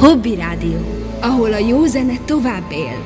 Hobby Rádió, ahol a jó zene tovább él.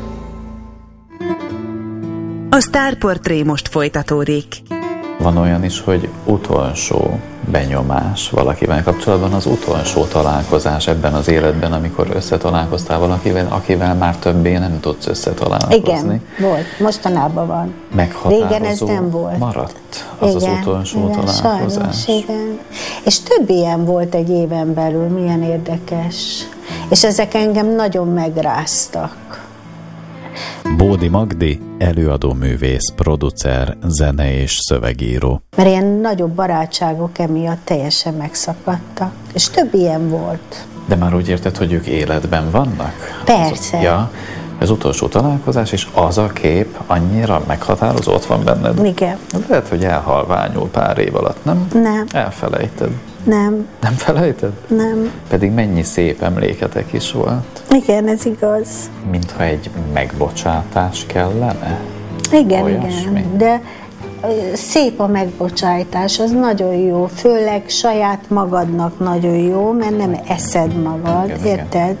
A Sztárportré most folytatódik. Van olyan is, hogy utolsó benyomás valakivel kapcsolatban, az utolsó találkozás ebben az életben, amikor összetalálkoztál valakivel, akivel már többé nem tudsz összetalálkozni. Igen, volt. Mostanában van. Meghatározó. Régen ez nem volt. Maradt az igen, az utolsó igen, találkozás. Sajnos, igen. És több ilyen volt egy éven belül, milyen érdekes. És ezek engem nagyon megráztak. Bódi Magdi, előadóművész, producer, zene és szövegíró. Mert ilyen nagyobb barátságok emiatt teljesen megszakadtak. És több ilyen volt. De már úgy érted, hogy ők életben vannak? Persze. Az utolsó találkozás, és az a kép annyira meghatározó, ott van benned? Igen. Lehet, hogy elhalványul pár év alatt, nem? Nem. Elfelejted. Nem. Nem felejted? Nem. Pedig mennyi szép emléketek is volt. Igen, ez igaz. Mintha egy megbocsátás kellene? Igen, Olyasmi. igen. De szép a megbocsájtás, az nagyon jó. Főleg saját magadnak nagyon jó, mert nem eszed magad, igen, érted?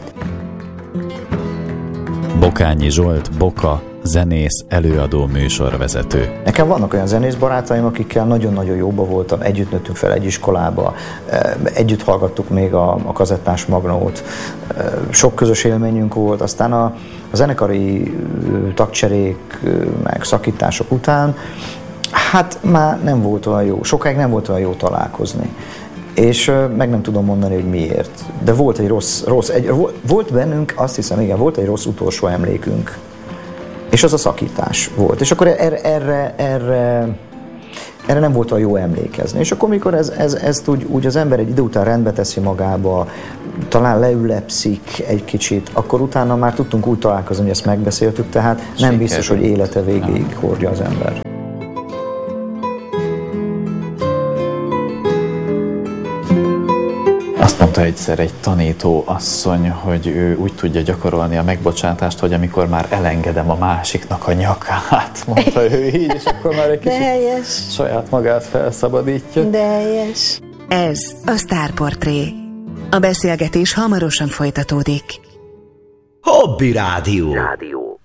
Bokányi Zsolt, Boka, zenész, előadó, műsorvezető. Nekem vannak olyan zenész barátaim, akikkel nagyon-nagyon jóba voltam, együtt nőttünk fel egy iskolába, együtt hallgattuk még a kazettás magnót, sok közös élményünk volt, aztán a zenekari tagcserék, meg szakítások után, hát már nem volt olyan jó, sokáig nem volt olyan jó találkozni. És meg nem tudom mondani, hogy miért. De volt egy volt bennünk, azt hiszem, igen, volt egy rossz utolsó emlékünk. És az a szakítás volt. És akkor erre nem volt olyan jó emlékezni. És akkor, mikor ezt úgy az ember egy idő után rendbe teszi magába, talán leülepszik egy kicsit, akkor utána már tudtunk úgy találkozni, hogy ezt megbeszéltük, tehát nem biztos, hogy élete végéig hordja az ember. Azt mondta egyszer egy tanító asszony, hogy ő úgy tudja gyakorolni a megbocsátást, hogy amikor már elengedem a másiknak a nyakát, mondta ő így, és akkor már egy kicsit saját magát felszabadítja. De helyes. Ez a Sztárportré. A beszélgetés hamarosan folytatódik. Hobby Rádió.